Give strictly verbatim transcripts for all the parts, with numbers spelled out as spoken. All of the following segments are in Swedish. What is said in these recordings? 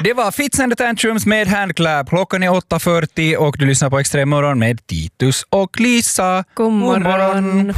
Det var Fits and the Tantrums med Handclap. Klockan är åtta fyrtio och du lyssnar på Extremmorgon med Titus och Lisa. God morgon. God morgon.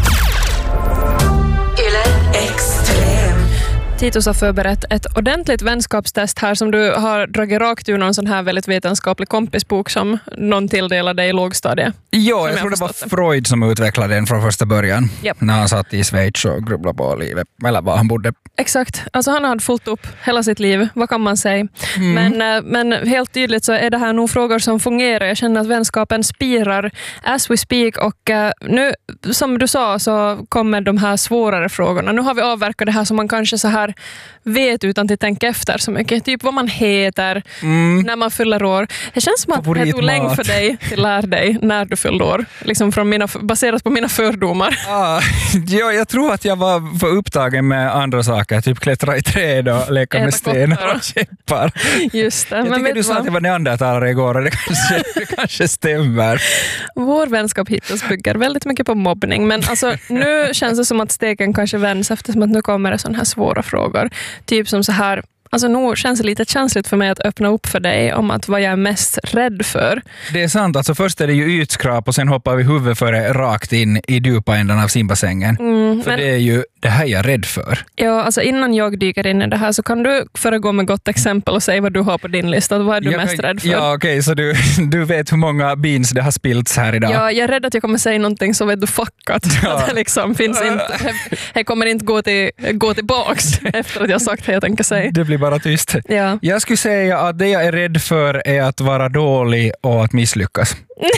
Titus har förberett ett ordentligt vänskapstest här som du har dragit rakt ur någon sån här väldigt vetenskaplig kompisbok som någon tilldelade i lågstadiet. Ja, jag tror det var Freud som utvecklade den från första början. Yep. När han satt i Schweiz och grubblade på livet. Eller var han bodde. Exakt. Alltså han hade fullt upp hela sitt liv. Vad kan man säga? Mm. Men, men helt tydligt så är det här nog frågor som fungerar. Jag känner att vänskapen spirar as we speak. Och uh, nu, som du sa, så kommer de här svårare frågorna. Nu har vi avverkat det här som man kanske så här vet utan att tänka efter så mycket. Typ vad man heter mm. när man fyller år. Det känns som att det tog länge för dig till lära dig när du fyllde år. Liksom från mina, baserat på mina fördomar. Ah, ja, jag tror att jag var för upptagen med andra saker. Typ klättra i träd och leka med stenar och käppar. Just det. Jag men tycker du sa att jag var neandertalare igår och det kanske, det kanske stämmer. Vår vänskap hittills bygger väldigt mycket på mobbning. Men alltså, nu känns det som att stegen kanske vänds eftersom att nu kommer det sådana här svåra frågor. Typ som så här, alltså nu känns det lite känsligt för mig att öppna upp för dig om att vad jag är mest rädd för. Det är sant, alltså först är det ju ytskrap och sen hoppar vi huvudet före rakt in i djupa änden av simbassängen. Mm, för men, det är ju det här jag är rädd för. Ja, alltså innan jag dyker in i det här så kan du föregå med gott exempel och säga vad du har på din lista. Vad är du jag mest kan, rädd för? Ja, okej, okay, så du, du vet hur många beans det har spillts här idag. Ja, jag är rädd att jag kommer säga någonting så vet du fuckat. Ja. Att det liksom finns inte, jag kommer inte gå, till, gå tillbaks efter att jag sagt det jag tänker säga. Det blir bara tyst. Ja. Jag skulle säga att det jag är rädd för är att vara dålig och att misslyckas.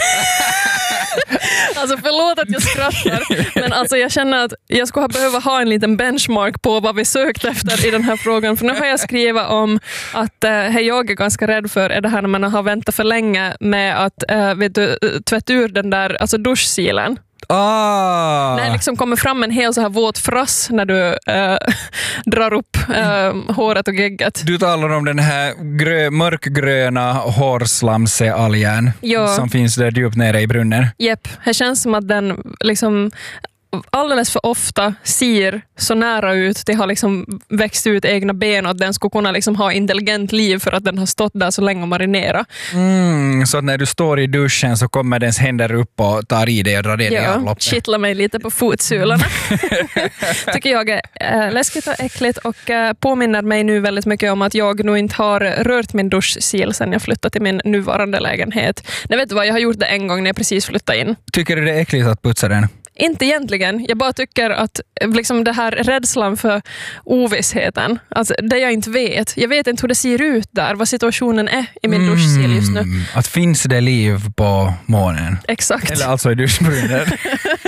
Alltså förlåt att jag skrattar, men alltså jag känner att jag skulle behöva ha en liten benchmark på vad vi sökt efter i den här frågan. För nu har jag skrivit om att äh, hej, jag är ganska rädd för är det här när man har väntat för länge med att äh, vet du, tvätta ur den där alltså duschsilen. Ah. När det liksom kommer fram en hel så här våt frass när du äh, drar upp äh, håret och gegget. Du talar om den här grö, mörkgröna hårslamsealgen som finns där djupt nere i brunnen. Japp, det känns som att den liksom alldeles för ofta ser så nära ut. Det har liksom växt ut egna ben och att den skulle kunna liksom ha intelligent liv för att den har stått där så länge och marinera. Mm, så att när du står i duschen så kommer dens händer upp och tar i dig och drar dig i avloppet. Ja, kittlar mig lite på fotsulorna. Tycker jag är äh, läskigt och äckligt och äh, påminner mig nu väldigt mycket om att jag nog inte har rört min duschsil sedan jag flyttade till min nuvarande lägenhet. Jag vet du vad, jag har gjort det en gång när jag precis flyttade in. Tycker du det är äckligt att putsa den? Inte egentligen. Jag bara tycker att liksom det här rädslan för ovissheten, alltså det jag inte vet. Jag vet inte hur det ser ut där, vad situationen är i min mm, duschsil just nu. Att finns det liv på månen? Exakt. Eller alltså i duschbrunnen.